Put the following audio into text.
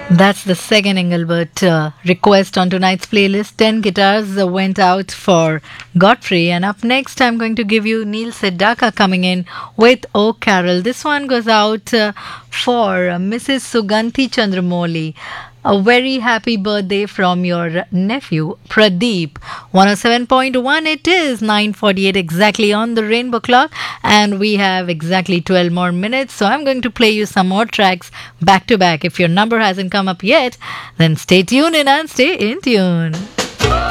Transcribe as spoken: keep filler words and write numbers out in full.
That's the second Engelbert uh, request on tonight's playlist. ten guitars uh, went out for Godfrey. And up next, I'm going to give you Neil Sedaka coming in with Oh Carol. This one goes out uh, for uh, Missus Suganti Chandramoli. A very happy birthday from your nephew, Pradeep. one oh seven point one, it is nine forty-eight exactly on the Rainbow Clock. And we have exactly twelve more minutes. So I'm going to play you some more tracks back to back. If your number hasn't come up yet, then stay tuned in and stay in tune.